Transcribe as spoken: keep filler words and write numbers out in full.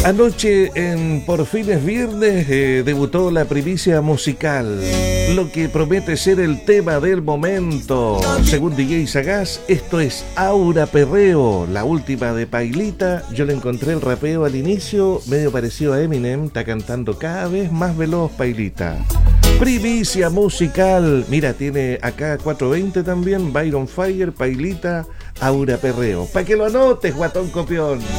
Anoche en Por fin es viernes eh, debutó la primicia musical, lo que promete ser el tema del momento. Según D J Sagaz, esto es Aura Perreo, la última de Pailita. Yo le encontré el rapeo al inicio, medio parecido a Eminem, está cantando cada vez más veloz Pailita. Primicia musical, mira, tiene acá cuatrocientos veinte también, Byron Fire, Pailita, Aura Perreo. Pa' que lo anotes, guatón copión.